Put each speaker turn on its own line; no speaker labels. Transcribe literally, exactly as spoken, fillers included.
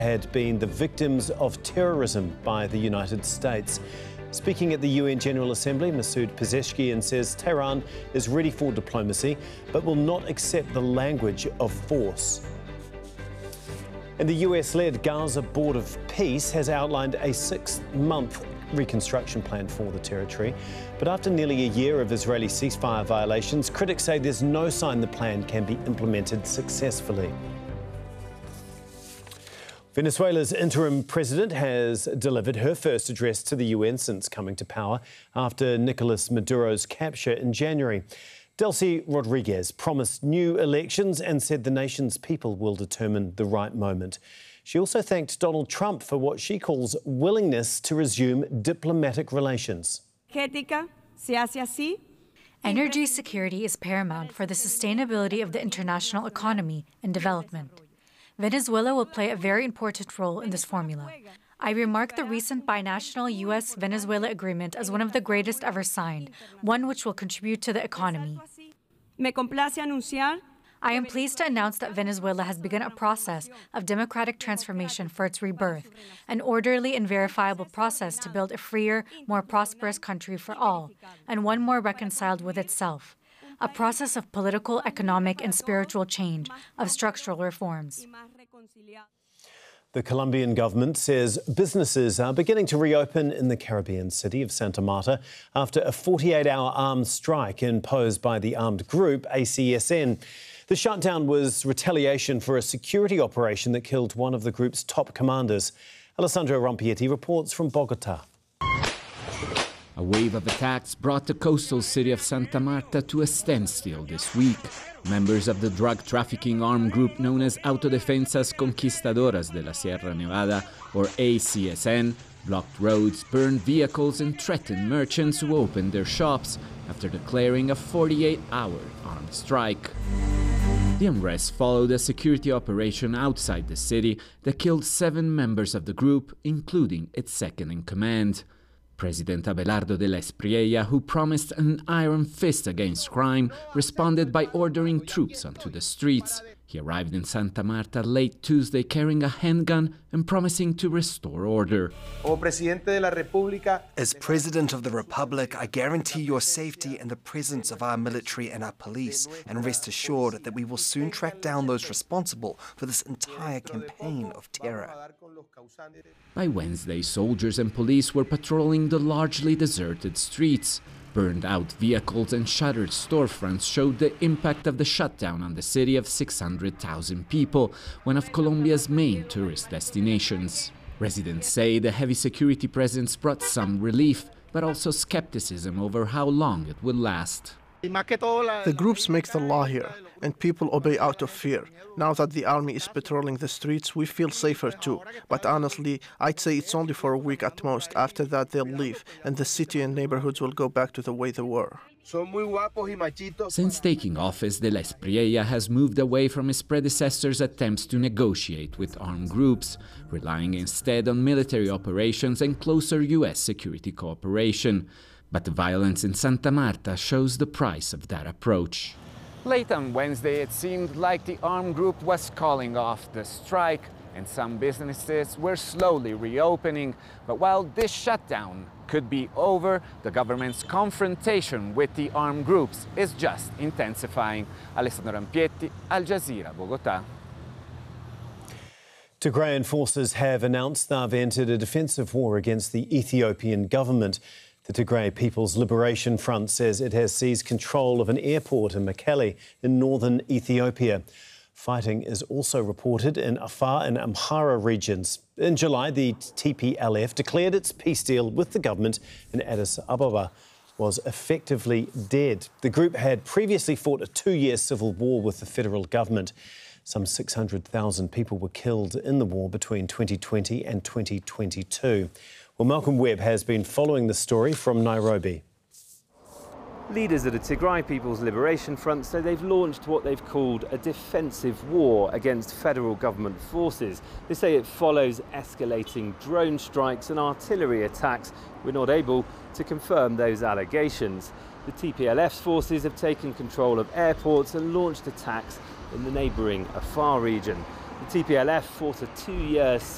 had been the victims of terrorism by the United States. Speaking at the U N General Assembly, Masoud Pezeshkian says Tehran is ready for diplomacy but will not accept the language of force. And the U S-led Gaza Board of Peace has outlined a six-month reconstruction plan for the territory. But after nearly a year of Israeli ceasefire violations, critics say there's no sign the plan can be implemented successfully. Venezuela's interim president has delivered her first address to the U N since coming to power after Nicolas Maduro's capture in January. Delcy Rodriguez promised new elections and said the nation's people will determine the right moment. She also thanked Donald Trump for what she calls willingness to resume diplomatic relations.
Energy security is paramount for the sustainability of the international economy and development. Venezuela will play a very important role in this formula. I remark the recent binational U S Venezuela agreement as one of the greatest ever signed, one which will contribute to the economy. I am pleased to announce that Venezuela has begun a process of democratic transformation for its rebirth, an orderly and verifiable process to build a freer, more prosperous country for all, and one more reconciled with itself. A process of political, economic, and spiritual change, of structural reforms.
The Colombian government says businesses are beginning to reopen in the Caribbean city of Santa Marta after a forty-eight hour armed strike imposed by the armed group A C S N. The shutdown was retaliation for a security operation that killed one of the group's top commanders. Alessandro Rompietti reports from Bogota.
A wave of attacks brought the coastal city of Santa Marta to a standstill this week. Members of the drug trafficking armed group known as Autodefensas Conquistadoras de la Sierra Nevada, or A C S N, blocked roads, burned vehicles and threatened merchants who opened their shops after declaring a forty-eight hour armed strike. The unrest followed a security operation outside the city that killed seven members of the group, including its second-in-command. President Abelardo de la Espriella, who promised an iron fist against crime, responded by ordering troops onto the streets. He arrived in Santa Marta late Tuesday carrying a handgun and promising to restore order.
As President of the Republic, I guarantee your safety and the presence of our military and our police, and rest assured that we will soon track down those responsible for this entire campaign of terror.
By Wednesday, soldiers and police were patrolling the largely deserted streets. Burned out vehicles and shuttered storefronts showed the impact of the shutdown on the city of six hundred thousand people, one of Colombia's main tourist destinations. Residents say the heavy security presence brought some relief, but also skepticism over how long it will last.
The groups make the law here, and people obey out of fear. Now that the army is patrolling the streets, we feel safer too. But honestly, I'd say it's only for a week at most. After that, they'll leave, and the city and neighborhoods will go back to the way they were.
Since taking office, de la Espriella has moved away from his predecessors' attempts to negotiate with armed groups, relying instead on military operations and closer U S security cooperation. But the violence in Santa Marta shows the price of that approach. Late on Wednesday, it seemed like the armed group was calling off the strike, and some businesses were slowly reopening. But while this shutdown could be over, the government's confrontation with the armed groups is just intensifying. Alessandro Rompietti, Al Jazeera, Bogota.
Tigrayan forces have announced they've entered a defensive war against the Ethiopian government. The Tigray People's Liberation Front says it has seized control of an airport in Mekelle in northern Ethiopia. Fighting is also reported in Afar and Amhara regions. In July, the T P L F declared its peace deal with the government in Addis Ababa was effectively dead. The group had previously fought a two-year civil war with the federal government. Some six hundred thousand people were killed in the war between twenty twenty and twenty twenty-two. Well, Malcolm Webb has been following the story from Nairobi.
Leaders of the Tigray People's Liberation Front say they've launched what they've called a defensive war against federal government forces. They say it follows escalating drone strikes and artillery attacks. We're not able to confirm those allegations. The T P L F's forces have taken control of airports and launched attacks in the neighbouring Afar region. The T P L F fought a two-year